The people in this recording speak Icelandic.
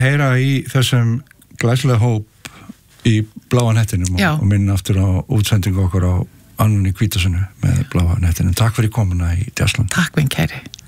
heyra í þessum glæsilega hóp í bláa hnettinum og minna aftur á útsendingu okkur á Annunni Hvítasunnu með bláa hnettinum. Takk fyrir komuna í Jazzland. Takk minn kæri.